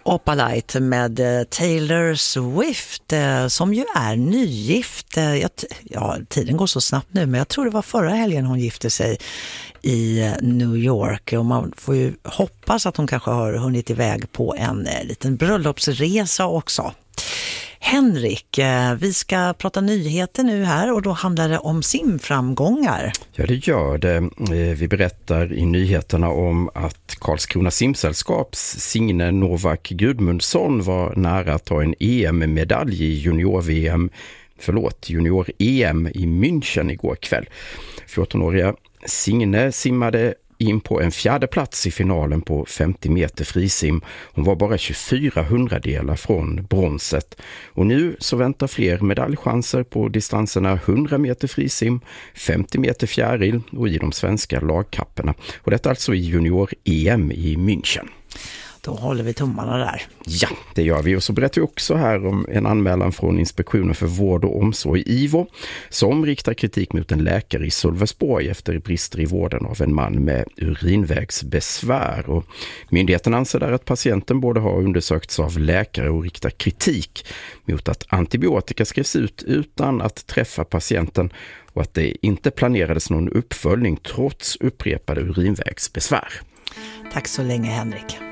Opalite med Taylor Swift som ju är nygift. Tiden går så snabbt nu, men jag tror det var förra helgen hon gifte sig i New York, och man får ju hoppas att hon kanske har hunnit iväg på en liten bröllopsresa också. Henrik, vi ska prata nyheter nu här, och då handlar det om simframgångar. Ja, det gör det. Vi berättar i nyheterna om att Karlskrona simsällskaps Signe Novak Gudmundsson var nära att ta en EM-medalj i junior-EM i München igår kväll. 14-åriga Signe simmade in på en 4:e plats i finalen på 50 meter frisim. Hon var bara 24 hundradelar från bronset. Och nu så väntar fler medaljchanser på distanserna 100 meter frisim, 50 meter fjäril och i de svenska lagkapperna. Och detta alltså i junior-EM i München. Då håller vi tummarna där. Ja, det gör vi. Och så berättar vi också här om en anmälan från Inspektionen för vård och omsorg, IVO, som riktar kritik mot en läkare i Sölvesborg efter brister i vården av en man med urinvägsbesvär. Och myndigheten anser där att patienten borde ha undersökts av läkare och riktar kritik mot att antibiotika skrevs ut utan att träffa patienten och att det inte planerades någon uppföljning trots upprepade urinvägsbesvär. Tack så länge, Henrik.